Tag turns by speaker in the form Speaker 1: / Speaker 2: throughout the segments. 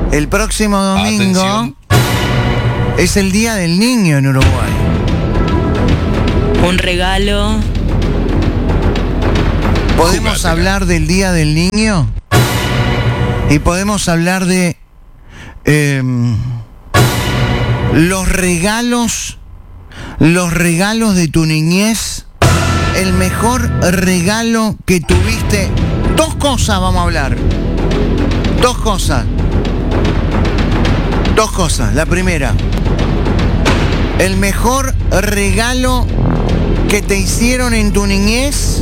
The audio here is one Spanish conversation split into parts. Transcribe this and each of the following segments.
Speaker 1: El próximo domingo
Speaker 2: Atención.
Speaker 1: es el Día del Niño en Uruguay.
Speaker 3: Un regalo.
Speaker 1: ¿Podemos
Speaker 2: Jugátela.
Speaker 1: hablar del Día del Niño? Y podemos hablar de los regalos de tu niñez. El mejor regalo que tuviste. Dos cosas vamos a hablar. Dos cosas. La primera, el mejor regalo que te hicieron en tu niñez,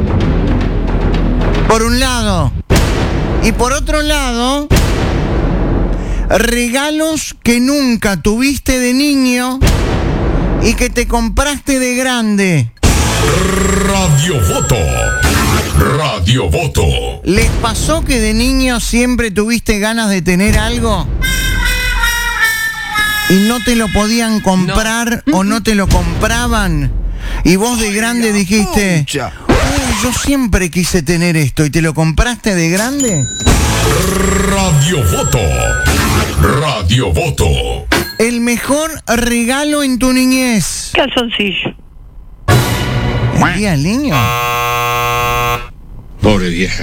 Speaker 1: por un lado. Y por otro lado, regalos que nunca tuviste de niño y que te compraste de grande.
Speaker 2: Radio Voto. Radio Voto.
Speaker 1: ¿Les pasó que de niño siempre tuviste ganas de tener algo y no te lo podían comprar o no te lo compraban? Y vos de grande dijiste, "Uy, yo siempre quise tener esto", y te lo compraste de grande.
Speaker 2: Radio Voto. Radio Voto.
Speaker 1: El mejor regalo en tu niñez.
Speaker 3: Calzoncillo.
Speaker 1: ¿El Día del Niño?
Speaker 2: Pobre vieja.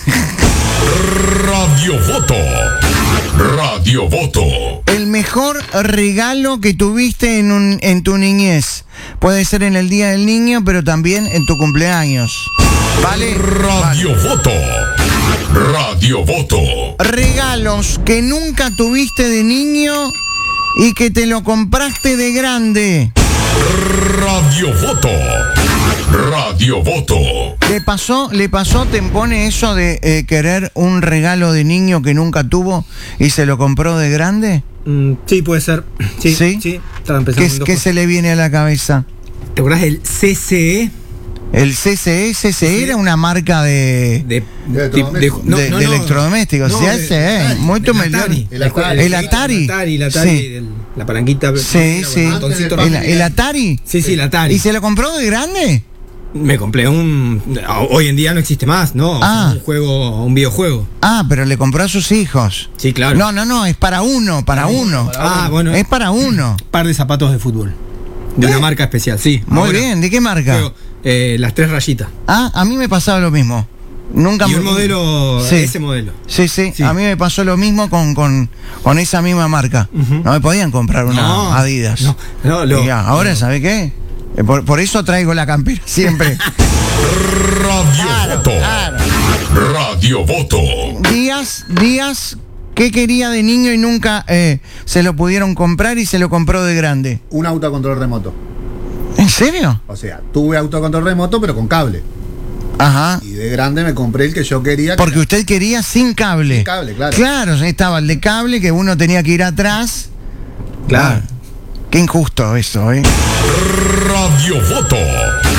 Speaker 2: Radio Voto. Radio Voto.
Speaker 1: El mejor regalo que tuviste en tu niñez. Puede ser en el Día del Niño, pero también en tu cumpleaños. ¿Vale?
Speaker 2: Radio Voto. Radio Voto.
Speaker 1: Regalos que nunca tuviste de niño y que te lo compraste de grande.
Speaker 2: Radio Voto. Radio Voto.
Speaker 1: ¿Le pasó, te impone eso de querer un regalo de niño que nunca tuvo y se lo compró de grande?
Speaker 4: Sí, puede ser. Sí,
Speaker 1: ¿Sí?
Speaker 4: sí. Estaba empezando en dos
Speaker 1: ¿Qué
Speaker 4: cosas.
Speaker 1: se le viene a la cabeza?
Speaker 4: ¿Te acordás del CCE?
Speaker 1: El CCE era una marca de electrodomésticos.
Speaker 4: No,
Speaker 1: CCE, muy
Speaker 4: Atari.
Speaker 1: El Atari. Sí.
Speaker 4: La palanquita.
Speaker 1: Sí, sí. ¿El Atari?
Speaker 4: Sí, el Atari.
Speaker 1: ¿Y se lo compró de grande?
Speaker 4: Me compré hoy en día no existe más, ¿no?
Speaker 1: Ah.
Speaker 4: Un videojuego.
Speaker 1: Ah, pero le compró a sus hijos.
Speaker 4: Sí, claro.
Speaker 1: No, es para uno.
Speaker 4: Bueno.
Speaker 1: Es para uno.
Speaker 4: Par de zapatos de fútbol. De una marca especial, sí.
Speaker 1: Muy
Speaker 4: Ahora,
Speaker 1: bien, ¿de qué marca?
Speaker 4: juego, las 3 rayitas.
Speaker 1: Ah, a mí me pasaba lo mismo. Nunca
Speaker 4: Y
Speaker 1: me...
Speaker 4: un modelo,
Speaker 1: Sí.
Speaker 4: ese modelo.
Speaker 1: Sí, a mí me pasó lo mismo con esa misma marca.
Speaker 4: Ujú.
Speaker 1: No me podían comprar una
Speaker 4: No,
Speaker 1: Adidas. Y ya, ahora, ¿sabe qué? Por eso traigo la campera siempre.
Speaker 2: Radio Voto. Radio Voto.
Speaker 1: Díaz, ¿qué quería de niño y nunca se lo pudieron comprar y se lo compró de grande?
Speaker 5: Un autocontrol remoto.
Speaker 1: ¿En serio?
Speaker 5: O sea, tuve autocontrol remoto, pero con cable.
Speaker 1: Ajá.
Speaker 5: Y de grande me compré el que yo quería.
Speaker 1: Porque usted quería sin cable.
Speaker 5: Sin cable, claro.
Speaker 1: Claro, estaba el de cable que uno tenía que ir atrás.
Speaker 4: Claro.
Speaker 1: Qué injusto eso, ¿eh?
Speaker 2: Radio Voto.